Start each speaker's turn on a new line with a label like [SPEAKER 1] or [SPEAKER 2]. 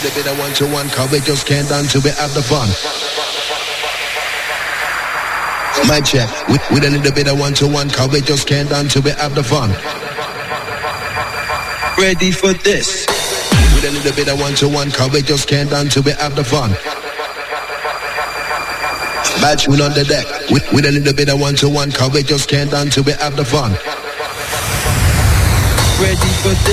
[SPEAKER 1] a bit of one-to-one, cause we just can't dance till we have the fun. My check, we don't need a bit of one-to-one, cause we just can't dance till we have the fun. Ready for this? We don't need a bit of one-to-one, cause we just can't dance till we have the fun. Bad tune on the deck, we don't need a bit of one-to-one, cause we just can't dance till we have the fun. Ready for this?